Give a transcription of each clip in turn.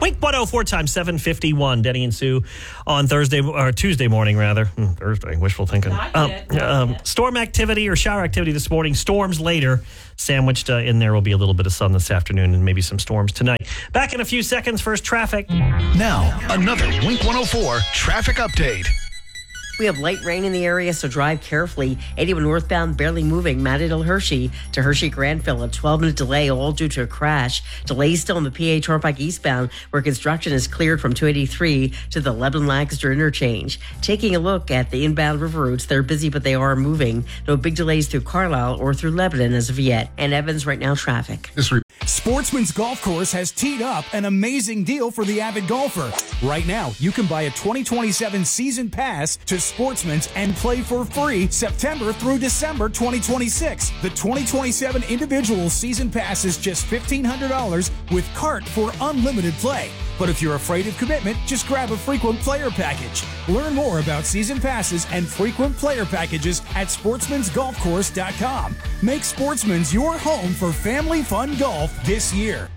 Wink 104 time, 7:51. Denny and Sue on Tuesday morning, rather. Thursday, wishful thinking. Not yet. Storm activity or shower activity this morning. Storms later. Sandwiched in there will be a little bit of sun this afternoon and maybe some storms tonight. Back in a few seconds. First, traffic. Now, another Wink 104 traffic update. We have light rain in the area, so drive carefully. 81 northbound, barely moving, Mattadale Hershey to Hershey Granville. A 12-minute delay, all due to a crash. Delays still on the PA Turnpike eastbound, where construction is cleared from 283 to the Lebanon-Lancaster interchange. Taking a look at the inbound river routes, they're busy, but they are moving. No big delays through Carlisle or through Lebanon as of yet. And Evans, right now, traffic. Sportsman's Golf Course has teed up an amazing deal for the avid golfer. Right now, you can buy a 2027 season pass to Sportsman's and play for free September through December 2026. The 2027 individual season pass is just $1,500 with cart for unlimited play. But if you're afraid of commitment, just grab a frequent player package. Learn more about season passes and frequent player packages at sportsmansgolfcourse.com. Make Sportsman's your home for family fun golf this year.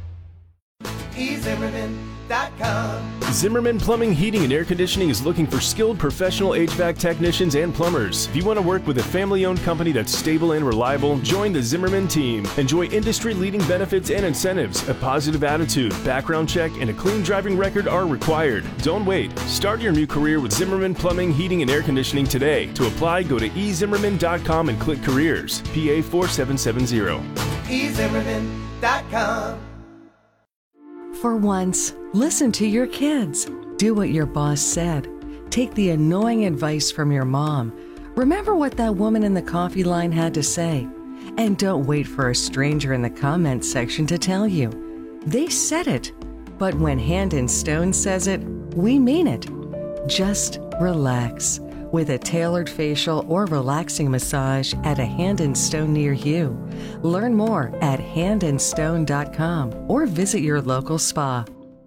Zimmerman Plumbing, Heating, and Air Conditioning is looking for skilled professional HVAC technicians and plumbers. If you want to work with a family-owned company that's stable and reliable, join the Zimmerman team. Enjoy industry-leading benefits and incentives. A positive attitude, background check, and a clean driving record are required. Don't wait. Start your new career with Zimmerman Plumbing, Heating, and Air Conditioning today. To apply, go to ezimmerman.com and click Careers. PA 4770. ezimmerman.com. For once, listen to your kids. Do what your boss said. Take the annoying advice from your mom. Remember what that woman in the coffee line had to say. And don't wait for a stranger in the comments section to tell you. They said it. But when Hand and Stone says it, we mean it. Just relax with a tailored facial or relaxing massage at a Hand and Stone near you. Learn more at handandstone.com or visit your local spa.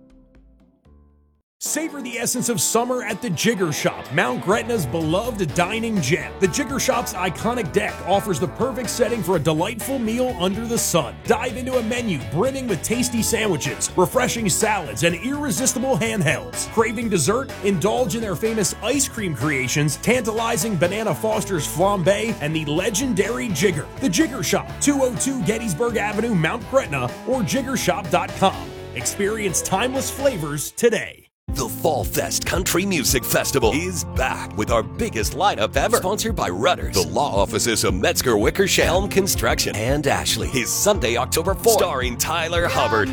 Savor the essence of summer at the Jigger Shop, Mount Gretna's beloved dining gem. The Jigger Shop's iconic deck offers the perfect setting for a delightful meal under the sun. Dive into a menu brimming with tasty sandwiches, refreshing salads, and irresistible handhelds. Craving dessert? Indulge in their famous ice cream creations, tantalizing Banana Foster's flambe, and the legendary Jigger. The Jigger Shop, 202 Gettysburg Avenue, Mount Gretna, or jiggershop.com. Experience timeless flavors today. The Fall Fest Country Music Festival is back with our biggest lineup ever. Sponsored by Rudders, the law offices of Metzger Wickersham, Helm Construction, and Ashley. Is Sunday, October 4th. Starring Tyler Hubbard,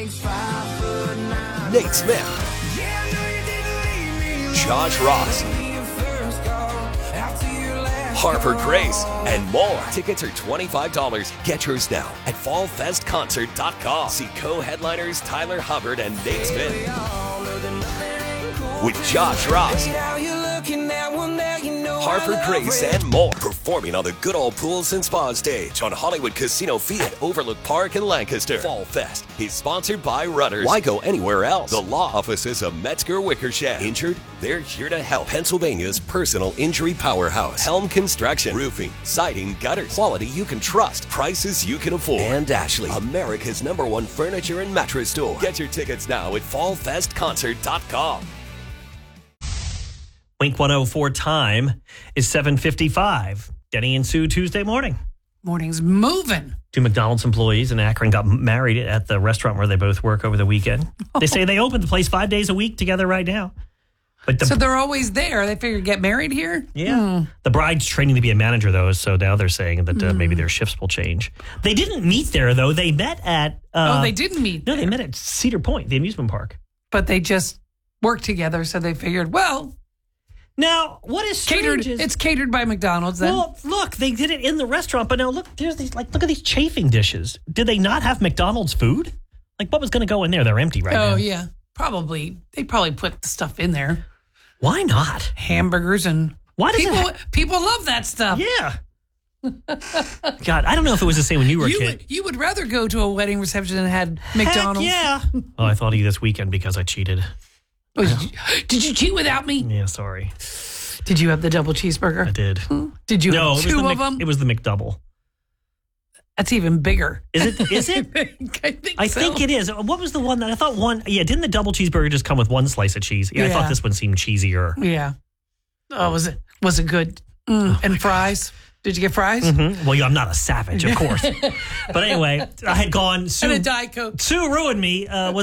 Nate Smith, Josh Ross, Harper Grace, and more. Tickets are $25. Get yours now at fallfestconcert.com. See co-headliners Tyler Hubbard and Nate Smith with Josh Ross, Harper Grace, and more. Performing on the Good Old Pools and Spa stage on Hollywood Casino Field at Overlook Park in Lancaster. Fall Fest is sponsored by Rudders. Why go anywhere else? The law offices of Metzger Wickersham. Injured? They're here to help. Pennsylvania's personal injury powerhouse. Helm Construction. Roofing, siding, gutters. Quality you can trust. Prices you can afford. And Ashley, America's #1 furniture and mattress store. Get your tickets now at fallfestconcert.com. Wink 104 time is 7:55. Denny and Sue Tuesday morning. Morning's moving. Two McDonald's employees in Akron got married at the restaurant where they both work over the weekend. They say they open the place 5 days a week together right now. But So they're always there. They figure get married here? Yeah. The bride's training to be a manager, though, so now they're saying that maybe their shifts will change. They didn't meet there, though. They met at... they didn't meet No, there. they met at Cedar Point, the amusement park. But they just worked together, so they figured, well... Now, what is strange is... It's catered by McDonald's, then. Well, look, they did it in the restaurant, but now look, there's these, look at these chafing dishes. Did they not have McDonald's food? What was going to go in there? They're empty right now. Oh, yeah. Probably. They probably put the stuff in there. Why not? Hamburgers and... Why does people love that stuff. Yeah. God, I don't know if it was the same when you were a kid. You would rather go to a wedding reception than had McDonald's? Heck yeah. Oh, I thought of you this weekend because I cheated. Oh, did you cheat without me? Yeah, sorry. Did you have the double cheeseburger? I did. Did you have two of them? It was the McDouble. That's even bigger. Is it? Is it? I think it is. What was the one that I thought one? Yeah, didn't the double cheeseburger just come with one slice of cheese? Yeah, I thought this one seemed cheesier. Yeah. Oh, was it good? And fries? Did you get fries? Mm-hmm. Well, I'm not a savage, of course. But anyway, I had gone. And a Diet Coke. Sue ruined me. Was